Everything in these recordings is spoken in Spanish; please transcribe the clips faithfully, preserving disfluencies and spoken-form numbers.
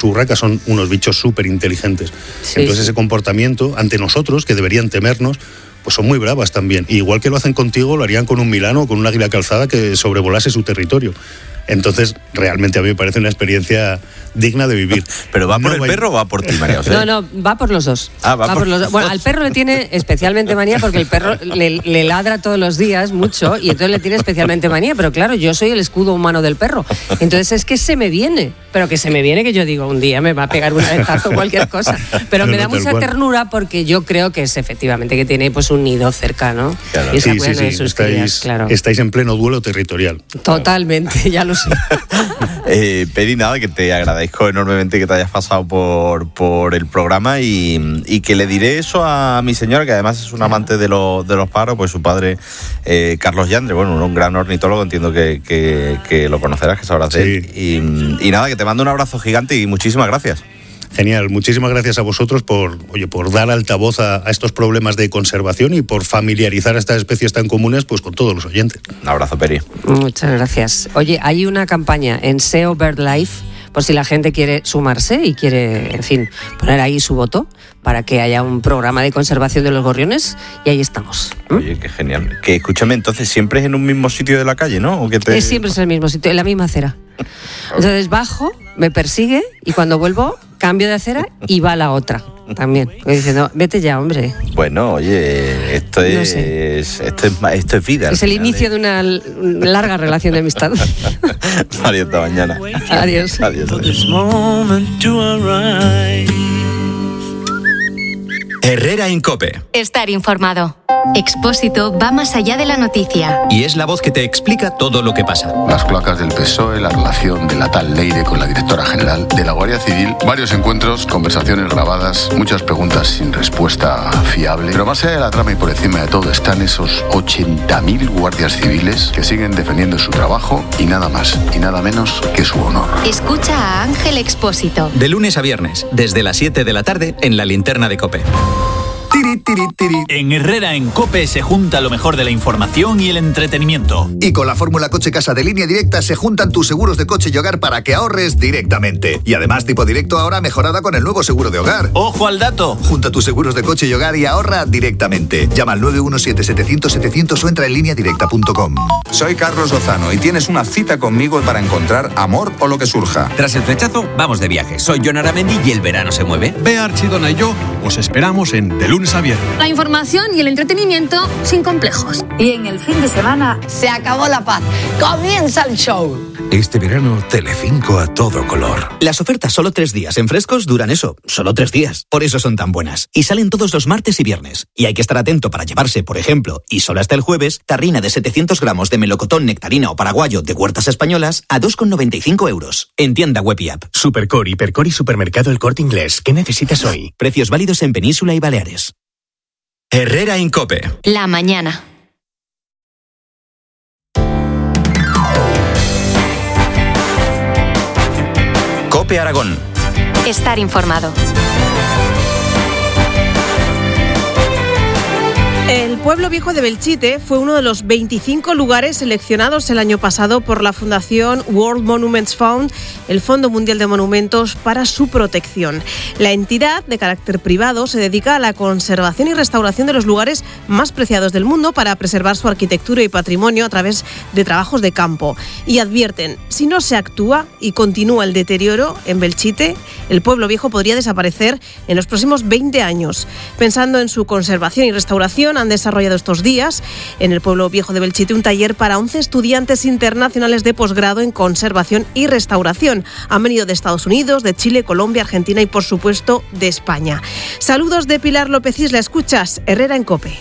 urracas son unos bichos súper inteligentes. Sí, Entonces sí. ese comportamiento ante nosotros, que deberían temernos, pues son muy bravas también. Y igual que lo hacen contigo, lo harían con un milano o con un águila calzada que sobrevolase su territorio. Entonces, realmente a mí me parece una experiencia digna de vivir. ¿Pero va por no el va... perro o va por ti, María José? No, no, va por los dos. Ah, va, va por, por los dos. Bueno, al perro le tiene especialmente manía porque el perro le, le ladra todos los días mucho y entonces le tiene especialmente manía. Pero claro, yo soy el escudo humano del perro. Entonces es que se me viene. Pero que se me viene que yo digo, un día me va a pegar un arezazo o cualquier cosa. Pero no, me da no, mucha cual. ternura porque yo creo que es efectivamente que tiene pues un nido cercano. Claro. Y sí, sí, sí. Sus estáis, crías, claro. estáis en pleno duelo territorial. Totalmente, claro. Ya lo sé. Eh, Peri, nada, que te agradezco enormemente que te hayas pasado por, por el programa y, y que le diré eso a mi señora, que además es un amante de, lo, de los pájaros, pues su padre, eh, Carlos Yandre, bueno, un gran ornitólogo, entiendo que, que, que lo conocerás, que sabrás de él. Y, y nada, que te mando un abrazo gigante y muchísimas gracias. Genial, muchísimas gracias a vosotros por, oye, por dar altavoz a, a estos problemas de conservación y por familiarizar a estas especies tan comunes pues con todos los oyentes. Un abrazo, Peri. Muchas gracias. Oye, hay una campaña en S E O BirdLife, por si la gente quiere sumarse y quiere, en fin, poner ahí su voto para que haya un programa de conservación de los gorriones, y ahí estamos. ¿Mm? Oye, qué genial. Que escúchame, entonces siempre es en un mismo sitio de la calle, ¿no? ¿O que te... es, siempre es el mismo sitio, en la misma acera. Entonces bajo, me persigue y cuando vuelvo cambio de acera y va a la otra también. Diciendo, vete ya, hombre. Bueno, oye, esto es, no sé. esto es, esto es vida. Es el inicio de una larga relación de amistad. María, hasta mañana. Adiós. Adiós. Herrera en COPE. Estar informado. Expósito va más allá de la noticia. Y es la voz que te explica todo lo que pasa. Las cloacas del P S O E, la relación de la tal Leire con la directora general de la Guardia Civil, varios encuentros, conversaciones grabadas, muchas preguntas sin respuesta fiable. Pero más allá de la trama y por encima de todo están esos ochenta mil guardias civiles que siguen defendiendo su trabajo y nada más y nada menos que su honor. Escucha a Ángel Expósito. De lunes a viernes, desde las siete de la tarde, en la linterna de COPE. Tiri, tiri, tiri. En Herrera en COPE se junta lo mejor de la información y el entretenimiento. Y con la fórmula Coche Casa de Línea Directa se juntan tus seguros de coche y hogar para que ahorres directamente. Y además tipo directo ahora mejorada con el nuevo seguro de hogar. ¡Ojo al dato! Junta tus seguros de coche y hogar y ahorra directamente. Llama al nueve uno siete, setecientos, setecientos o entra en línea directa punto com. Soy Carlos Lozano y tienes una cita conmigo para encontrar amor o lo que surja. Tras el flechazo, vamos de viaje. Soy Jon Aramendi y el verano se mueve. Bea Archidona y yo os esperamos en De Lunes a Viernes. La información y el entretenimiento sin complejos. Y en el fin de semana se acabó la paz. Comienza el show. Este verano, Telecinco a todo color. Las ofertas solo tres días en Frescos duran eso, solo tres días. Por eso son tan buenas. Y salen todos los martes y viernes. Y hay que estar atento para llevarse, por ejemplo, y solo hasta el jueves, tarrina de setecientos gramos de melocotón, nectarina o paraguayo de Huertas Españolas a dos con noventa y cinco euros. En tienda web y app. Supercore, Hipercore y Supermercado El Corte Inglés. ¿Qué necesitas hoy? Precios válidos en Península y Baleares. Herrera en COPE. La mañana. COPE Aragón. Estar informado. El pueblo viejo de Belchite fue uno de los veinticinco lugares seleccionados el año pasado por la Fundación World Monuments Fund, el Fondo Mundial de Monumentos, para su protección. La entidad, de carácter privado, se dedica a la conservación y restauración de los lugares más preciados del mundo para preservar su arquitectura y patrimonio a través de trabajos de campo. Y advierten, si no se actúa y continúa el deterioro en Belchite, el pueblo viejo podría desaparecer en los próximos veinte años. Pensando en su conservación y restauración, han desarrollado estos días en el pueblo viejo de Belchite un taller para once estudiantes internacionales de posgrado en conservación y restauración. Han venido de Estados Unidos, de Chile, Colombia, Argentina y, por supuesto, de España. Saludos de Pilar López Isla. Escuchas Herrera en COPE.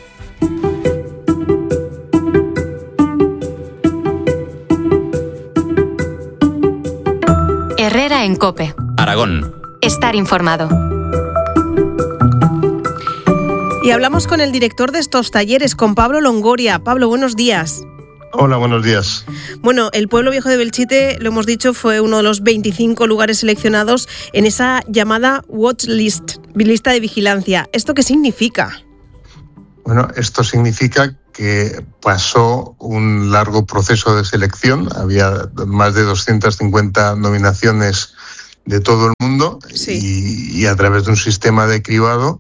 Herrera en COPE. Aragón. Estar informado. Y hablamos con el director de estos talleres, con Pablo Longoria. Pablo, buenos días. Hola, buenos días. Bueno, el pueblo viejo de Belchite, lo hemos dicho, fue uno de los veinticinco lugares seleccionados en esa llamada Watch List, lista de vigilancia. ¿Esto qué significa? Bueno, esto significa que pasó un largo proceso de selección. Había más de doscientas cincuenta nominaciones de todo el mundo, sí. y, y a través de un sistema de cribado,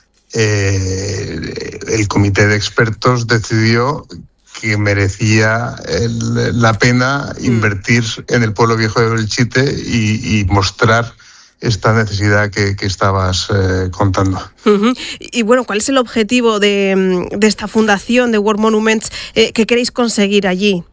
eh, el comité de expertos decidió que merecía el, la pena mm. invertir en el pueblo viejo de Belchite y, y mostrar esta necesidad que, que estabas eh, contando. Uh-huh. Y, y bueno, ¿cuál es el objetivo de, de esta fundación de World Monuments eh, que queréis conseguir allí?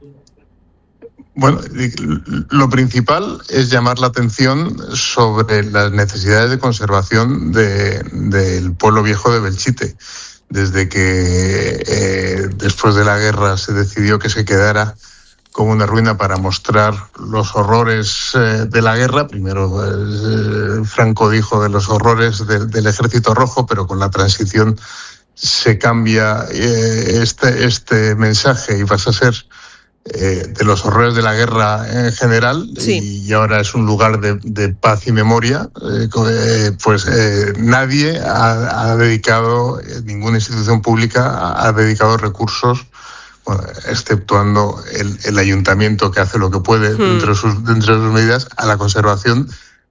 Bueno, lo principal es llamar la atención sobre las necesidades de conservación de, del pueblo viejo de Belchite. Desde que eh, después de la guerra se decidió que se quedara como una ruina para mostrar los horrores eh, de la guerra. Primero eh, Franco dijo de los horrores de, del Ejército Rojo, pero con la transición se cambia eh, este, este mensaje y pasa a ser eh, de los horrores de la guerra en general, sí. y ahora es un lugar de, de paz y memoria. Eh, pues eh, nadie ha, ha dedicado, ninguna institución pública ha, ha dedicado recursos, bueno, exceptuando el, el ayuntamiento, que hace lo que puede hmm. dentro, de sus, dentro de sus medidas, a la conservación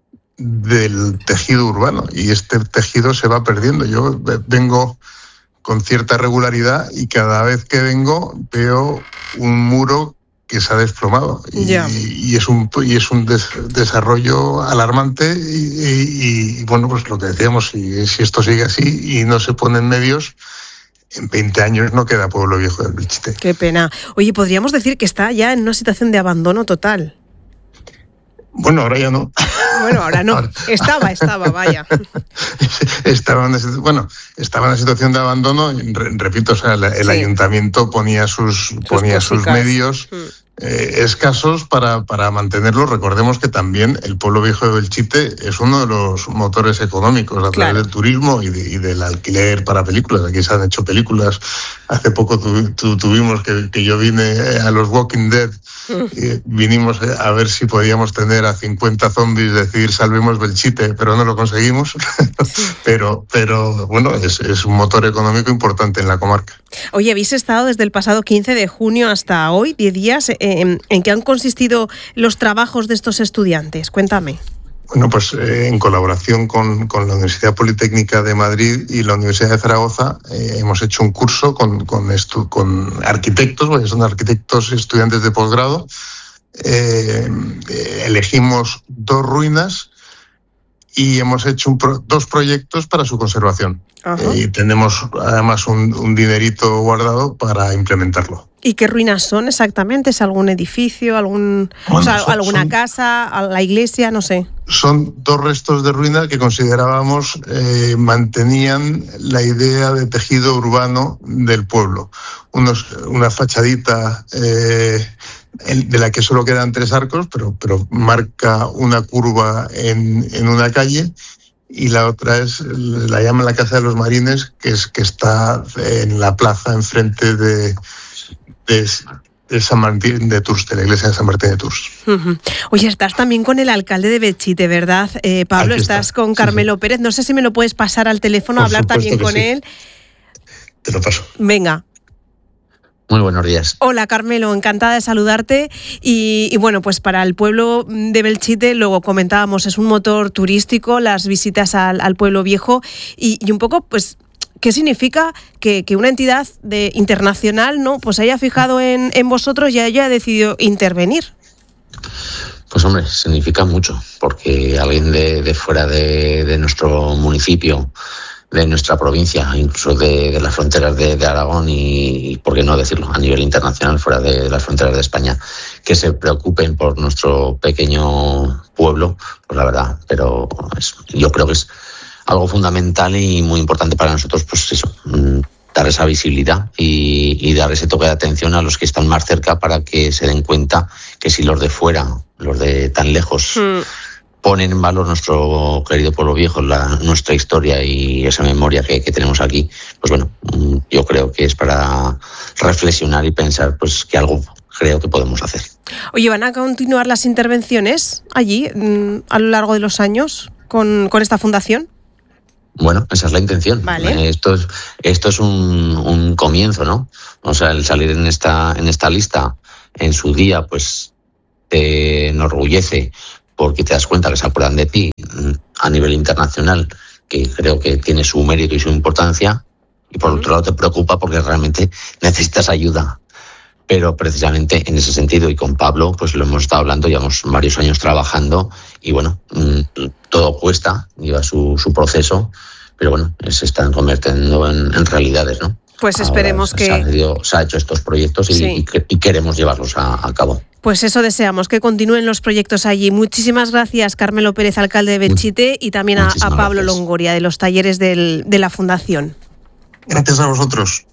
del tejido urbano. Y este tejido se va perdiendo. Yo vengo con cierta regularidad y cada vez que vengo veo un muro que se ha desplomado. Y, yeah. y, y es un, y es un des, desarrollo alarmante. Y, y, y bueno, pues lo que decíamos, si, si esto sigue así y no se ponen medios, en veinte años no queda pueblo viejo del Belchite. Qué pena. Oye, podríamos decir que está ya en una situación de abandono total. Bueno, ahora ya no. Bueno, ahora no. Estaba, estaba, vaya. Estaba en, bueno, estaba en una situación de abandono. Repito, o sea, el, el sí. ayuntamiento ponía sus, sus ponía sus medios mm. eh, escasos para, para mantenerlo. Recordemos que también el pueblo viejo de Belchite es uno de los motores económicos a través claro. del turismo y, de, y del alquiler para películas. Aquí se han hecho películas. Hace poco tu, tu, tuvimos que, que yo vine a los Walking Dead. Y vinimos a ver si podíamos tener a cincuenta zombies, decir salvemos Belchite, pero no lo conseguimos. pero, pero bueno, es, es un motor económico importante en la comarca. Oye, habéis estado desde el pasado quince de junio hasta hoy, diez días. ¿En, en qué han consistido los trabajos de estos estudiantes? Cuéntame. Bueno, pues eh, en colaboración con, con la Universidad Politécnica de Madrid y la Universidad de Zaragoza eh, hemos hecho un curso con, con, estu- con arquitectos, porque son arquitectos y estudiantes de posgrado. Eh, eh, elegimos dos ruinas y hemos hecho un pro- dos proyectos para su conservación. Eh, y tenemos además un, un dinerito guardado para implementarlo. ¿Y qué ruinas son exactamente? ¿Es algún edificio, algún, bueno, o sea, son, alguna son, casa, la iglesia, no sé? Son dos restos de ruina que considerábamos eh, mantenían la idea de tejido urbano del pueblo. Unos, una fachadita eh, de la que solo quedan tres arcos, pero, pero marca una curva en, en una calle. Y la otra es, la llaman la Casa de los Marines, que es que está en la plaza enfrente de, de, de San Martín de Tours, de la iglesia de San Martín de Tours. Uh-huh. Oye, estás también con el alcalde de Belchite, ¿verdad? Eh, Pablo, Aquí estás está. con Carmelo sí, sí. Pérez. No sé si me lo puedes pasar al teléfono, Por hablar también con sí. él. Te lo paso. Venga. Muy buenos días. Hola, Carmelo, encantada de saludarte. Y, y bueno, pues para el pueblo de Belchite, luego comentábamos, es un motor turístico, las visitas al, al pueblo viejo y, y un poco, pues, ¿qué significa que, que una entidad de, internacional, ¿no? Pues haya fijado en, en vosotros y haya decidido intervenir? Pues hombre, significa mucho, porque alguien de, de fuera de, de nuestro municipio, de nuestra provincia, incluso de, de las fronteras de, de Aragón y, y, por qué no decirlo, a nivel internacional, fuera de, de las fronteras de España, que se preocupen por nuestro pequeño pueblo, pues la verdad, pero es, yo creo que es algo fundamental y muy importante para nosotros, pues eso, dar esa visibilidad y, y dar ese toque de atención a los que están más cerca para que se den cuenta que si los de fuera, los de tan lejos, mm. ponen en valor nuestro querido pueblo viejo, la, nuestra historia y esa memoria que, que tenemos aquí, pues bueno, yo creo que es para reflexionar y pensar pues que algo creo que podemos hacer. Oye, ¿van a continuar las intervenciones allí a lo largo de los años con, con esta fundación? Bueno, esa es la intención. Vale. Esto es, esto es un, un comienzo, ¿no? O sea, el salir en esta, en esta lista en su día, pues te enorgullece porque te das cuenta que se acuerdan de ti a nivel internacional, que creo que tiene su mérito y su importancia, y por otro lado te preocupa porque realmente necesitas ayuda. Pero precisamente en ese sentido, y con Pablo, pues lo hemos estado hablando, llevamos varios años trabajando, y bueno, todo cuesta, lleva su, su proceso, pero bueno, se están convirtiendo en, en realidades, ¿no? Pues esperemos Ahora, que... Se, ha dio, se ha hecho estos proyectos y, sí. y, y queremos llevarlos a, a cabo. Pues eso deseamos, que continúen los proyectos allí. Muchísimas gracias, Carmelo Pérez, alcalde de Belchite, y también a, a Pablo gracias. Longoria, de los talleres del, de la Fundación. Gracias a vosotros.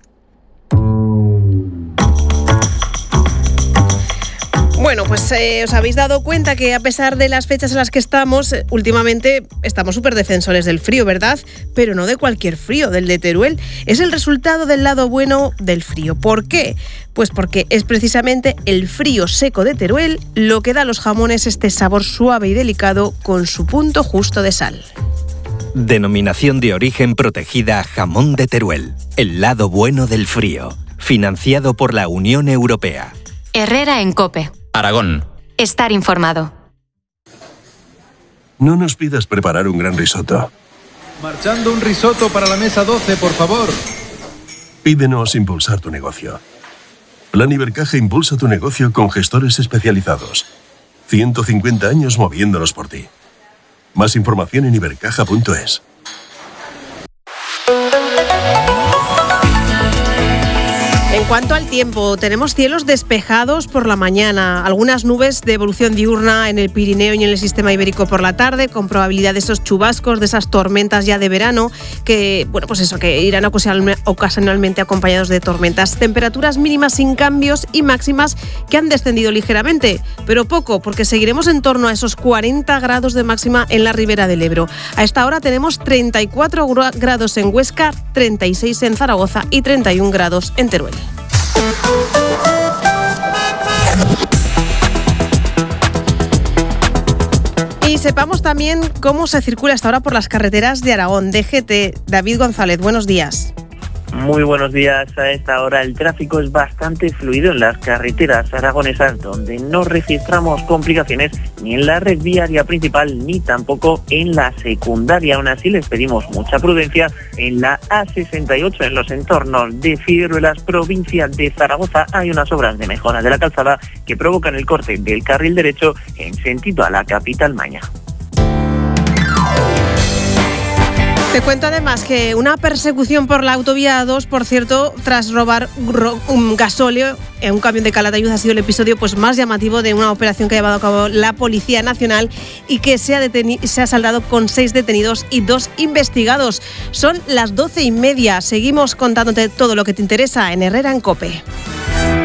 Bueno, pues eh, os habéis dado cuenta que a pesar de las fechas en las que estamos, eh, últimamente estamos súper defensores del frío, ¿verdad? Pero no de cualquier frío, del de Teruel. Es el resultado del lado bueno del frío. ¿Por qué? Pues porque es precisamente el frío seco de Teruel lo que da a los jamones este sabor suave y delicado con su punto justo de sal. Denominación de origen protegida Jamón de Teruel. El lado bueno del frío. Financiado por la Unión Europea. Herrera en COPE. Aragón. Estar informado. No nos pidas preparar un gran risotto. Marchando un risotto para la mesa doce, por favor. Pídenos impulsar tu negocio. Plan Ibercaja impulsa tu negocio con gestores especializados. ciento cincuenta años moviéndolos por ti. Más información en ibercaja punto es. En cuanto al tiempo, tenemos cielos despejados por la mañana, algunas nubes de evolución diurna en el Pirineo y en el sistema ibérico por la tarde, con probabilidad de esos chubascos, de esas tormentas ya de verano, que, bueno, pues eso, que irán ocasionalmente acompañados de tormentas. Temperaturas mínimas sin cambios y máximas que han descendido ligeramente, pero poco, porque seguiremos en torno a esos cuarenta grados de máxima en la ribera del Ebro. A esta hora tenemos treinta y cuatro grados en Huesca, treinta y seis en Zaragoza y treinta y uno grados en Teruel. Y sepamos también cómo se circula hasta ahora por las carreteras de Aragón. D G T, David González, buenos días. Muy buenos días. A esta hora el tráfico es bastante fluido en las carreteras aragonesas, donde no registramos complicaciones ni en la red viaria principal ni tampoco en la secundaria. Aún así les pedimos mucha prudencia en la A sesenta y ocho, en los entornos de Figueruelas, provincia de Zaragoza. Hay unas obras de mejora de la calzada que provocan el corte del carril derecho en sentido a la capital maña. Te cuento además que una persecución por la autovía A dos, por cierto, tras robar un gasóleo en un camión de Calatayud, ha sido el episodio pues más llamativo de una operación que ha llevado a cabo la Policía Nacional y que se ha, deteni- se ha saldado con seis detenidos y dos investigados. Son las doce y media. Seguimos contándote todo lo que te interesa en Herrera en COPE.